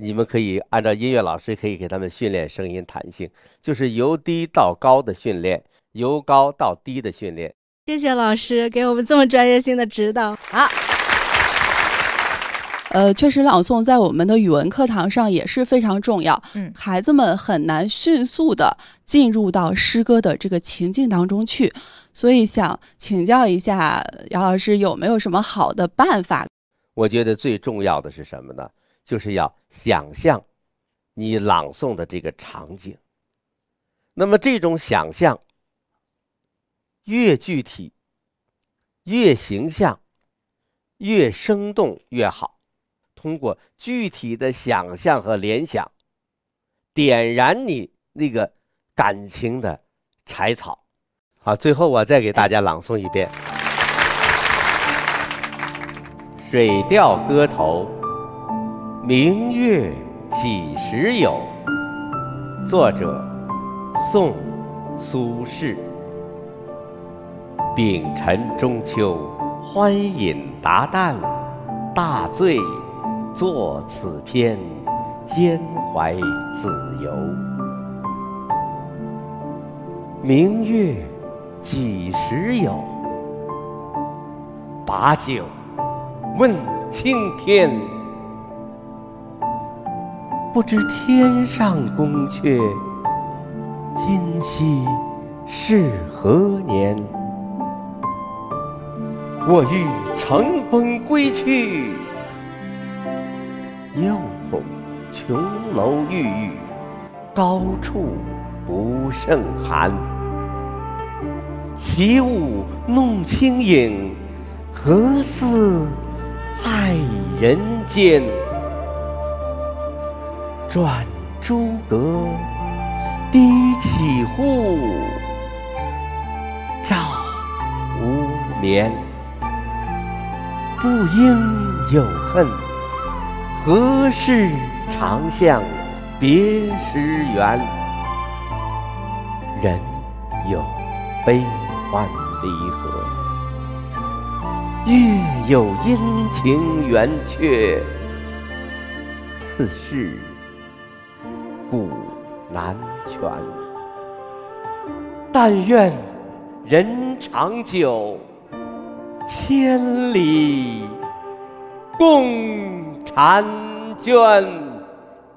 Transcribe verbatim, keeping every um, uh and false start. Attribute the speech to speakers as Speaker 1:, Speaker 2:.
Speaker 1: 你们可以按照音乐老师可以给他们训练声音弹性，就是由低到高的训练，由高到低的训练。
Speaker 2: 谢谢老师给我们这么专业性的指导。
Speaker 3: 好。
Speaker 4: 呃，确实朗诵在我们的语文课堂上也是非常重要。
Speaker 3: 嗯，
Speaker 4: 孩子们很难迅速的进入到诗歌的这个情境当中去，所以想请教一下姚老师，有没有什么好的办法？
Speaker 1: 我觉得最重要的是什么呢？就是要想象你朗诵的这个场景。那么这种想象越具体、越形象、越生动越好。通过具体的想象和联想，点燃你那个感情的柴草。好，最后我再给大家朗诵一遍《水调歌头·明月几时有》，作者宋苏轼。丙辰中秋，欢饮达旦，大醉作此篇，兼怀子由。明月几时有？把酒问青天。不知天上宫阙，今夕是何年？我欲乘风归去，又恐琼楼玉宇，高处不胜寒。起舞弄清影，何似在人间？转朱阁，低绮户，照无眠。不应有恨，何事长向别时圆？人有悲欢离合，月有阴晴圆缺，此事古难全。但愿人长久，千里共婵娟。